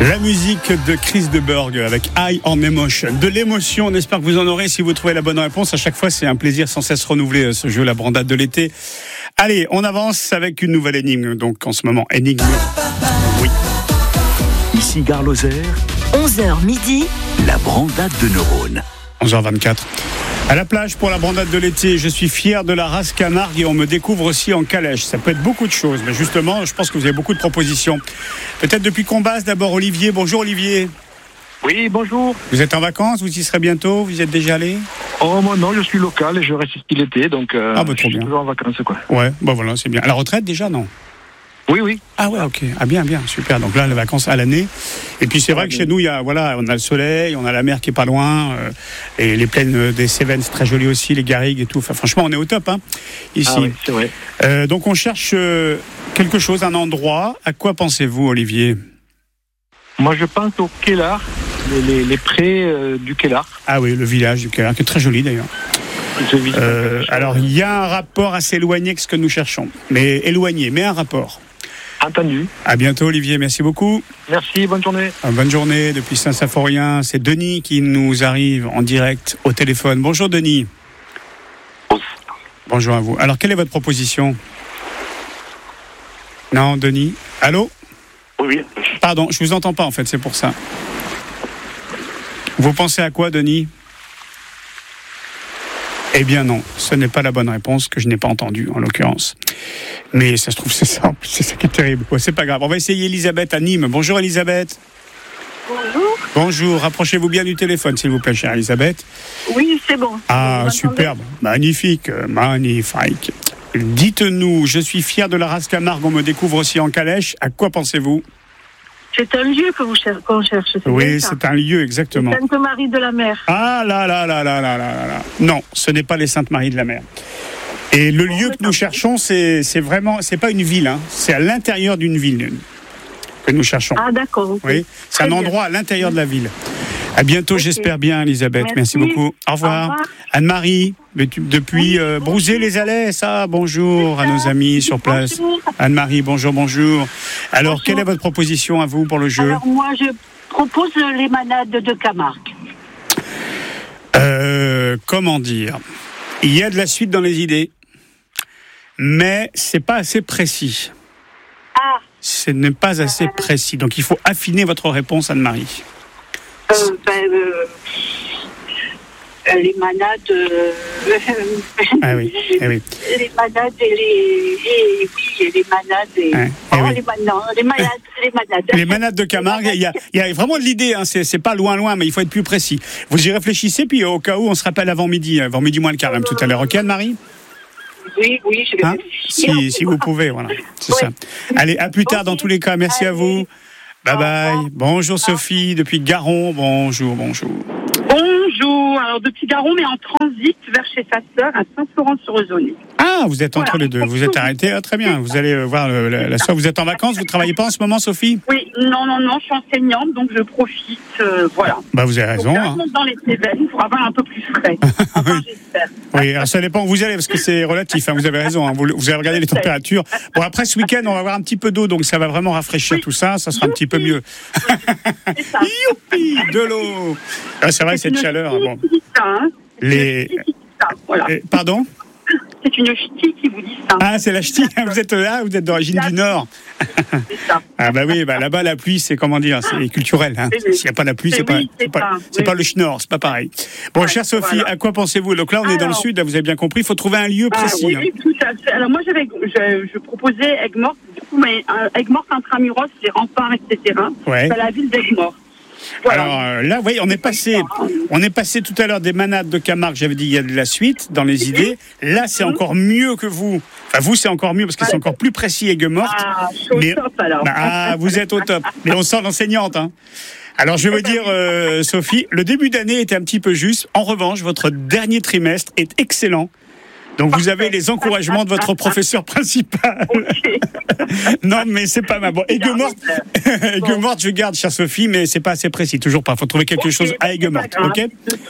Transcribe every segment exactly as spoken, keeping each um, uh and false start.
La musique de Chris de Burgh avec High on Emotion. De l'émotion, on espère que vous en aurez si vous trouvez la bonne réponse. À chaque fois, c'est un plaisir sans cesse renouvelé ce jeu, la brandade de l'été. Allez, on avance avec une nouvelle énigme. Donc en ce moment, énigme. Oui. Ici Gare Lozère. onze heures midi. La brandade de neurones. onze heures vingt-quatre. À la plage pour la brandade de l'été, je suis fier de la race Camargue et on me découvre aussi en calèche. Ça peut être beaucoup de choses, mais justement, je pense que vous avez beaucoup de propositions. Peut-être depuis Combas, d'abord Olivier. Bonjour Olivier. Oui, bonjour. Vous êtes en vacances, vous y serez bientôt, vous y êtes déjà allé ? Oh, moi non, je suis local et je reste ici l'été, donc euh, ah, bah, je suis bien. toujours en vacances, quoi. Ouais, bah voilà, c'est bien. À la retraite déjà, non ? Oui, oui. Ah ouais, ok. Ah bien, bien, super. Donc là, les vacances à l'année. Et puis c'est vrai que chez nous, il y a, voilà, on a le soleil, on a la mer qui est pas loin, euh, et les plaines des Cévennes, c'est très joli aussi, les garrigues et tout. Enfin, franchement, on est au top, hein, ici. Ah oui, c'est vrai. Euh, donc on cherche euh, quelque chose, un endroit. À quoi pensez-vous, Olivier ? Moi, je pense au Kellar, les, les, les prés euh, du Kellar. Ah oui, le village du Kellar, qui est très joli d'ailleurs. Euh, alors, il y a un rapport assez éloigné avec ce que nous cherchons, mais éloigné, mais un rapport. Entendu. À bientôt, Olivier. Merci beaucoup. Merci, bonne journée. Bonne journée depuis Saint-Symphorien. C'est Denis qui nous arrive en direct au téléphone. Bonjour, Denis. Bonjour à vous. Alors, quelle est votre proposition ? Non, Denis. Allô ? Oui. Pardon, je vous entends pas en fait, c'est pour ça. Vous pensez à quoi, Denis ? Eh bien non, ce n'est pas la bonne réponse que je n'ai pas entendue en l'occurrence. Mais ça se trouve c'est ça, c'est ça qui est terrible. Ouais, c'est pas grave. On va essayer Elisabeth à Nîmes. Bonjour Elisabeth. Bonjour. Bonjour, rapprochez-vous bien du téléphone s'il vous plaît, chère Elisabeth. Oui, c'est bon. Ah, superbe, magnifique, magnifique. Dites-nous, je suis fier de la race Camargue, on me découvre aussi en calèche. À quoi pensez-vous ? C'est un lieu que vous cher- qu'on cherche. C'est oui, c'est un lieu, exactement. Sainte-Marie de la Mer. Ah là là là là là là là là. Non, ce n'est pas les Saintes-Maries de la Mer. Et le lieu que nous cherchons, c'est, c'est vraiment, c'est pas une ville, hein. C'est à l'intérieur d'une ville que nous cherchons. Ah d'accord. Okay. Oui, c'est Très un endroit bien. À l'intérieur de la ville. À bientôt, okay. J'espère bien, Elisabeth. Merci, Merci beaucoup. Au revoir. Au revoir. Anne-Marie, depuis euh, oui, Brouzé-les-Alais, ça, bonjour à nos amis sur place. Bonjour. Anne-Marie, bonjour, bonjour. Alors, bonjour. Quelle est votre proposition à vous pour le jeu ? Alors, moi, je propose les manades de Camargue. Euh, comment dire ? Il y a de la suite dans les idées, mais c'est pas assez précis. Ah. Ce n'est pas assez euh... précis. Donc, il faut affiner votre réponse, Anne-Marie. Euh, ben, euh, euh, les manades, euh, ah oui, eh oui. les manades et les, et, oui, et les manades et, ah, eh oh, oui. les, man- non, les manades, les manades. Les manades de Camargue, il y a, il y a vraiment de l'idée, hein, c'est, c'est pas loin, loin, mais il faut être plus précis. Vous y réfléchissez, puis au cas où, on se rappelle avant midi, avant midi moins le quart, même tout à l'heure. Ok, Anne-Marie ? Oui, oui, je vais hein si, si vous pouvez, voilà, c'est oui. ça. Allez, à plus tard, okay. Dans tous les cas, merci Allez. À vous. Bye bye. Bonjour Sophie, depuis Garon. Bonjour, bonjour. Bonjour. Alors depuis Garon, mais en transit vers chez sa sœur à Saint-Florent-sur-Ozonne. Ah, vous êtes entre voilà. les deux. Vous êtes arrêté. Ah, très bien. Vous allez voir le, la, la sœur. Vous êtes en vacances. Vous travaillez pas en ce moment, Sophie ? Oui, non, non, non. Je suis enseignante, donc je profite. Euh, voilà. Bah, vous avez raison. Donc, hein. Dans les Cévennes pour avoir un peu plus frais. Enfin, oui. J'espère. Oui, alors ça dépend où vous allez parce que c'est relatif. Hein, vous avez raison. Hein, vous, vous avez regardé les températures. Bon, après ce week-end, on va avoir un petit peu d'eau, donc ça va vraiment rafraîchir oui. tout ça. Ça sera Youpi. Un petit peu mieux. Youpi, de l'eau. Ah, c'est vrai, c'est cette chaleur. Bon. Ça, hein. Les. Ça, voilà. Les... Pardon ? C'est une ch'ti qui vous dit ça. Ah, c'est la ch'ti. Vous êtes là, vous êtes d'origine du Nord. C'est ça. Ah bah oui, bah là-bas la pluie, c'est comment dire, c'est culturel. Hein. C'est S'il n'y a pas la pluie, c'est, c'est, pas, oui, c'est, c'est, pas, c'est oui. pas le schnorr, c'est pas pareil. Bon, ouais, chère Sophie, voilà. À quoi pensez-vous ? Donc là, on Alors, est dans le sud, là, vous avez bien compris. Il faut trouver un lieu précis. Ah, oui, hein. Tout à fait. Alors moi, j'avais, je, je proposais Aigues-Mortes. Du coup, mais euh, Aigues-Mortes, intramuros, les remparts, et cetera. Ouais. C'est la ville d'Aigues-Mortes. Voilà. Alors euh, là, oui, on est passé, on est passé tout à l'heure des manades de Camargue. J'avais dit il y a de la suite dans les idées. Là, c'est encore mieux que vous. Enfin, vous, c'est encore mieux parce que c'est encore plus précis Aigues-Mortes. Ah, je suis mais, au top alors. Bah, ah, vous êtes au top. Mais on sent l'enseignante. Hein. Alors, je vais vous dire, euh, Sophie, le début d'année était un petit peu juste. En revanche, votre dernier trimestre est excellent. Donc vous avez les encouragements de votre professeur principal. Okay. Non, mais c'est pas mal. Bon, Aigues-Mortes, Aigues-Mortes, je garde, chère Sophie, mais c'est pas assez précis. Toujours pas. Faut trouver quelque okay, chose à Aigues-Mortes, ok ?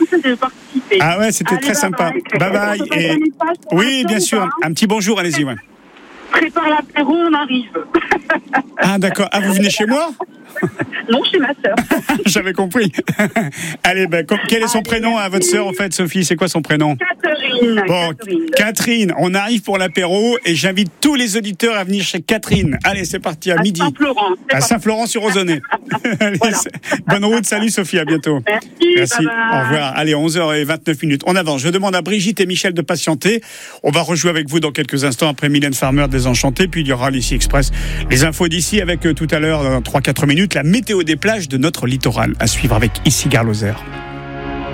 Ah ouais, c'était Allez, très bye sympa. Bye bye. bye. Et... Oui, bien sûr. Un petit bonjour, allez-y. Ouais. Prépare l'apéro, on arrive. Ah d'accord. Ah, vous venez chez moi ? non, chez ma sœur. J'avais compris. Allez, ben, quel est son Allez, prénom merci. à votre sœur, en fait, Sophie? C'est quoi son prénom? Catherine. Bon, Catherine. Catherine, on arrive pour l'apéro et j'invite tous les auditeurs à venir chez Catherine. Allez, c'est parti, à, à midi. Saint-Florent. À Saint-Florent-sur-Ozonnais. Voilà. Bonne route, salut Sophie, à bientôt. Merci, Merci. Au revoir. Allez, onze heures vingt-neuf minutes. On avance. Je demande à Brigitte et Michel de patienter. On va rejouer avec vous dans quelques instants après Mylène Farmer Désenchantée. Puis il y aura l'Ici Express. Les infos d'ici avec euh, tout à l'heure, dans trois à quatre minutes, la météo des plages de notre littoral. À suivre avec Ici Gare Lozère.